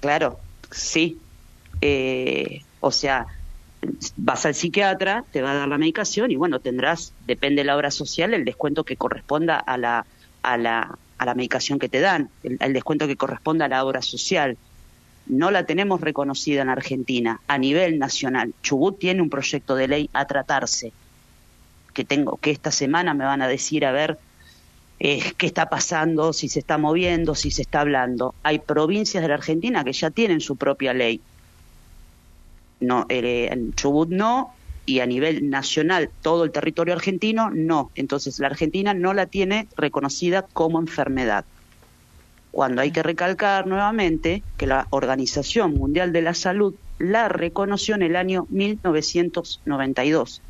Claro, sí. O sea, vas al psiquiatra, te va a dar la medicación y bueno, tendrás, depende de la obra social, el descuento que corresponda a la medicación que te dan, el descuento que corresponda a la obra social. No la tenemos reconocida en Argentina a nivel nacional. Chubut tiene un proyecto de ley a tratarse, que esta semana me van a decir a ver qué está pasando, si se está moviendo, si se está hablando. Hay provincias de la Argentina que ya tienen su propia ley. No, en Chubut no, y a nivel nacional todo el territorio argentino no. Entonces la Argentina no la tiene reconocida como enfermedad. Cuando hay que recalcar nuevamente que la Organización Mundial de la Salud la reconoció en el año 1992.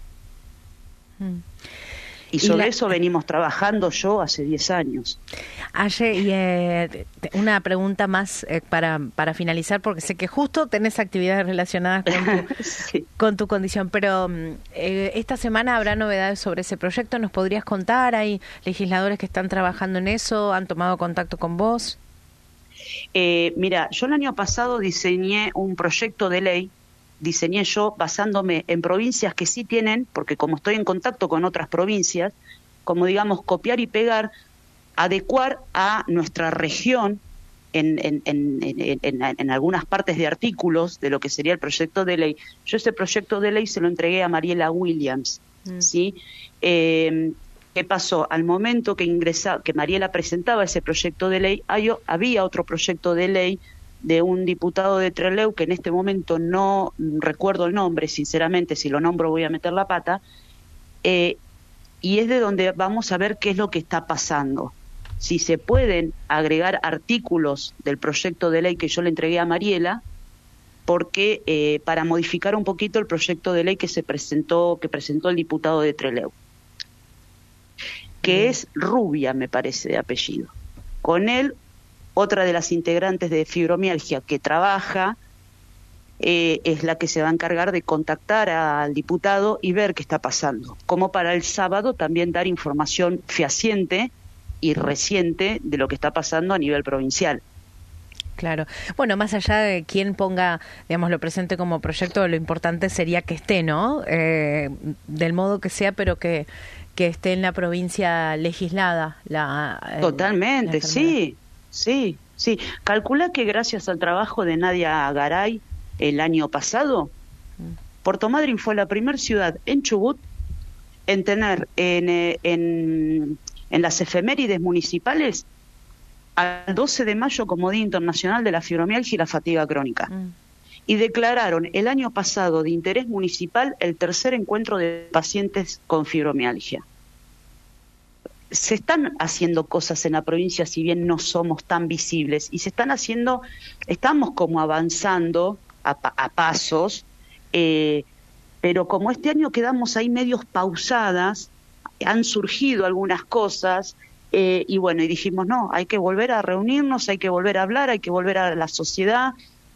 Y sobre eso venimos trabajando yo hace 10 años. Aye, y una pregunta más para finalizar, porque sé que justo tenés actividades relacionadas Sí. con tu condición, pero esta semana habrá novedades sobre ese proyecto. ¿Nos podrías contar? ¿Hay legisladores que están trabajando en eso? ¿Han tomado contacto con vos? Mira, yo el año pasado diseñé un proyecto de ley, diseñé yo basándome en provincias que sí tienen, porque como estoy en contacto con otras provincias, como digamos copiar y pegar, adecuar a nuestra región en algunas partes de artículos de lo que sería el proyecto de ley. Yo ese proyecto de ley se lo entregué a Mariela Williams, ¿sí? ¿Qué pasó? Al momento que Mariela presentaba ese proyecto de ley, había otro proyecto de ley de un diputado de Trelew, que en este momento no recuerdo el nombre, sinceramente, si lo nombro voy a meter la pata, y es de donde vamos a ver qué es lo que está pasando. Si se pueden agregar artículos del proyecto de ley que yo le entregué a Mariela, porque para modificar un poquito el proyecto de ley que presentó el diputado de Trelew, que es Rubia, me parece, de apellido. Con él, otra de las integrantes de fibromialgia que trabaja, es la que se va a encargar de contactar al diputado y ver qué está pasando. Como para el sábado también dar información fehaciente y reciente de lo que está pasando a nivel provincial. Claro. Bueno, más allá de quién ponga, digamos, lo presente como proyecto, lo importante sería que esté, ¿no? Del modo que sea, pero que esté en la provincia legislada. Totalmente, sí. Calcula que gracias al trabajo de Nadia Garay el año pasado, Puerto Madryn fue la primera ciudad en Chubut en tener en las efemérides municipales al 12 de mayo como Día Internacional de la Fibromialgia y la Fatiga Crónica. Y declararon el año pasado de interés municipal el tercer encuentro de pacientes con fibromialgia. Se están haciendo cosas en la provincia, si bien no somos tan visibles, y estamos como avanzando a pasos, pero como este año quedamos ahí medios pausadas, han surgido algunas cosas, y bueno, y dijimos, no, hay que volver a reunirnos, hay que volver a hablar, hay que volver a la sociedad,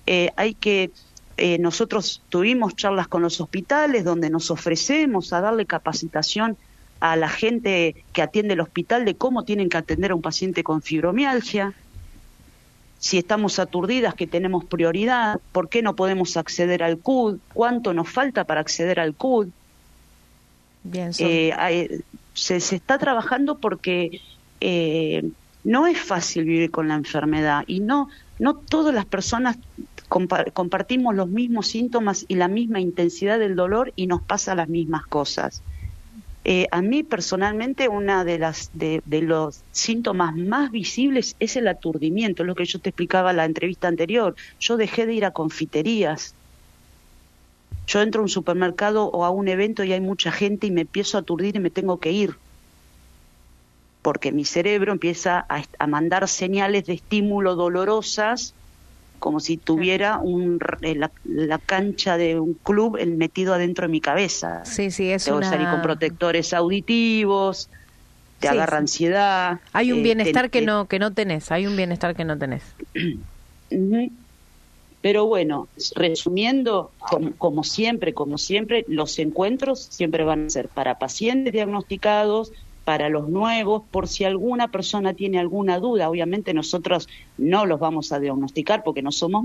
nosotros tuvimos charlas con los hospitales donde nos ofrecemos a darle capacitación a la gente que atiende el hospital de cómo tienen que atender a un paciente con fibromialgia, si estamos aturdidas, que tenemos prioridad, por qué no podemos acceder al CUD, cuánto nos falta para acceder al CUD. Bien, se está trabajando porque no es fácil vivir con la enfermedad y no todas las personas compartimos los mismos síntomas y la misma intensidad del dolor y nos pasa las mismas cosas. A mí personalmente una de los síntomas más visibles es el aturdimiento, es lo que yo te explicaba en la entrevista anterior. Yo dejé de ir a confiterías. Yo entro a un supermercado o a un evento y hay mucha gente y me empiezo a aturdir y me tengo que ir. Porque mi cerebro empieza a mandar señales de estímulo dolorosas, como si tuviera la cancha de un club metido adentro de mi cabeza. Sí, Tengo que salir con protectores auditivos, te agarra ansiedad. Hay un bienestar que no tenés, hay un bienestar que no tenés. Pero bueno, resumiendo, como siempre, los encuentros siempre van a ser para pacientes diagnosticados, para los nuevos, por si alguna persona tiene alguna duda. Obviamente nosotros no los vamos a diagnosticar porque no somos